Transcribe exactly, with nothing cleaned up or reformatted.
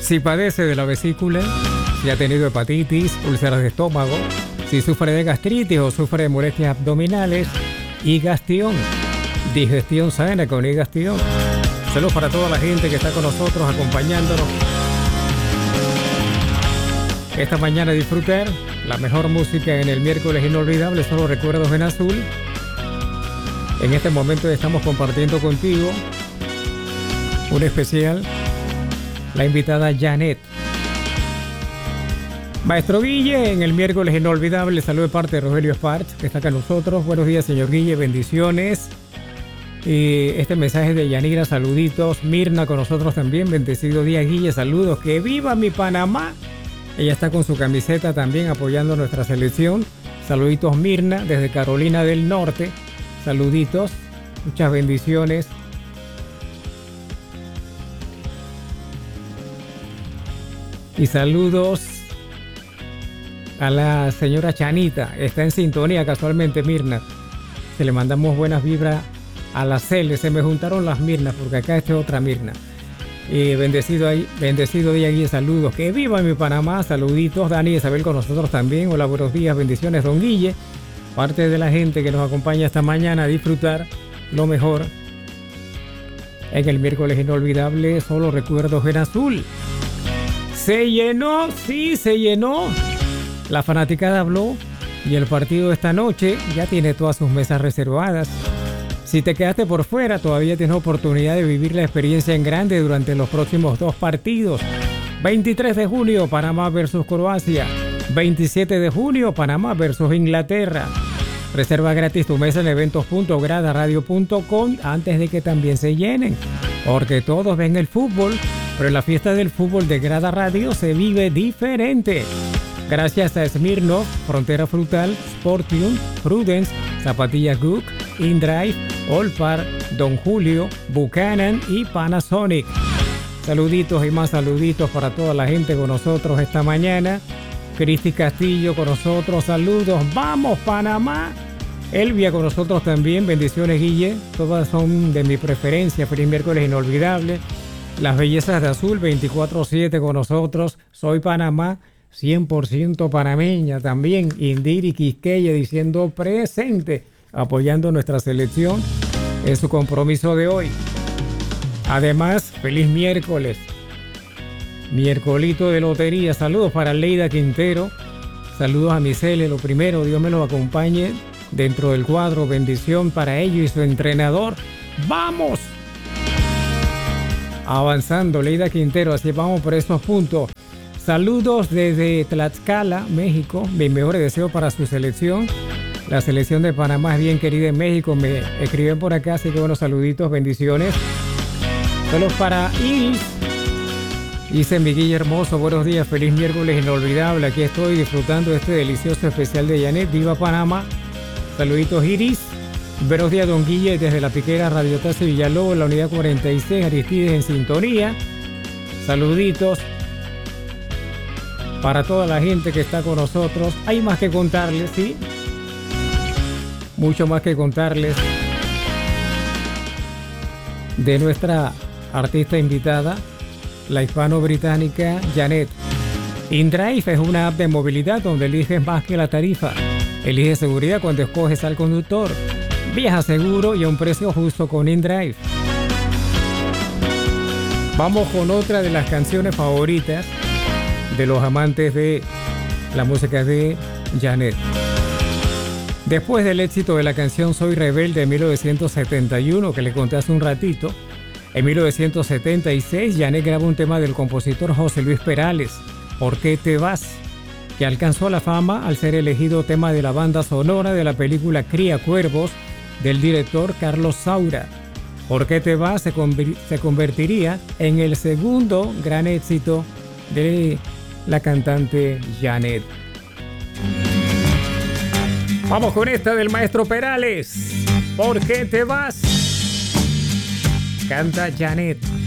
Si padece de la vesícula, si ha tenido hepatitis, úlceras de estómago, si sufre de gastritis o sufre de molestias abdominales, Igastión, digestión sana con Igastión. Saludos para toda la gente que está con nosotros acompañándonos. Esta mañana disfrutar la mejor música en el miércoles inolvidable, solo recuerdos en azul. En este momento estamos compartiendo contigo un especial, la invitada Janet. Maestro Guille, en el miércoles inolvidable, saludo de parte de Rogelio Sparks, que está acá con nosotros. Buenos días, señor Guille, bendiciones. Y este mensaje de Yanira, saluditos. Mirna con nosotros también, bendecido día, Guille, saludos. ¡Que viva mi Panamá! Ella está con su camiseta también apoyando nuestra selección. Saluditos, Mirna, desde Carolina del Norte. Saluditos, muchas bendiciones. Y saludos a la señora Chanita, está en sintonía casualmente, Mirna. Se le mandamos buenas vibras a la Cele, se me juntaron las Mirnas porque acá está otra Mirna. Y bendecido ahí, bendecido día Guille, saludos. Que viva mi Panamá, saluditos. Dani y Isabel con nosotros también. Hola, buenos días, bendiciones, don Guille. Parte de la gente que nos acompaña esta mañana a disfrutar lo mejor en el miércoles inolvidable, solo recuerdos en azul. Se llenó, sí, se llenó. La fanaticada habló y el partido de esta noche ya tiene todas sus mesas reservadas. Si te quedaste por fuera, todavía tienes oportunidad de vivir la experiencia en grande durante los próximos dos partidos. veintitrés de junio, Panamá versus Croacia. veintisiete de junio, Panamá versus Inglaterra. Reserva gratis tu mesa en eventos punto grada radio punto com antes de que también se llenen. Porque todos ven el fútbol, pero en la fiesta del fútbol de Grada Radio se vive diferente. Gracias a Smirnoff, Frontera Frutal, Sportium, Prudence, Zapatillas Gook, InDrive, Olpar, Don Julio, Buchanan y Panasonic. Saluditos y más saluditos para toda la gente con nosotros esta mañana. Cristi Castillo con nosotros, saludos. ¡Vamos, Panamá! Elvia con nosotros también, bendiciones, Guille. Todas son de mi preferencia. Feliz miércoles inolvidable. Las bellezas de azul, veinticuatro siete con nosotros. Soy Panamá, cien por ciento panameña también. Indiri Quisqueya diciendo presente, apoyando nuestra selección en su compromiso de hoy. Además, feliz miércoles. Miércolito de lotería. Saludos para Leida Quintero. Saludos a Misele. Lo primero, Dios me los acompañe dentro del cuadro. Bendición para ellos y su entrenador. ¡Vamos! Avanzando, Leida Quintero. Así vamos por esos puntos. Saludos desde Tlaxcala, México. Mis mejores deseos para su selección. La selección de Panamá es bien querida en México. Me escriben por acá, así que buenos saluditos, bendiciones. Saludos para Iris. Dice mi Guille hermoso, buenos días, feliz miércoles inolvidable. Aquí estoy disfrutando de este delicioso especial de Janet. Viva Panamá. Saluditos, Iris. Buenos días, don Guille, desde la piquera Radio Taxi Villalobos, la unidad cuarenta y seis, Aristides en sintonía. Saluditos para toda la gente que está con nosotros. Hay más que contarles, ¿sí? Mucho más que contarles de nuestra artista invitada, la hispano-británica Janet. InDrive es una app de movilidad donde eliges más que la tarifa. Elige seguridad cuando escoges al conductor. Viaja seguro y a un precio justo con InDrive. Vamos con otra de las canciones favoritas de los amantes de la música de Janet. Después del éxito de la canción Soy Rebelde de mil novecientos setenta y uno, que les conté hace un ratito, en mil novecientos setenta y seis Janet grabó un tema del compositor José Luis Perales, ¿Por qué te vas?, que alcanzó la fama al ser elegido tema de la banda sonora de la película Cría Cuervos del director Carlos Saura. ¿Por qué te vas?, se, conv- se convertiría en el segundo gran éxito de la cantante Janet. Vamos con esta del maestro Perales. ¿Por qué te vas? Canta Janet.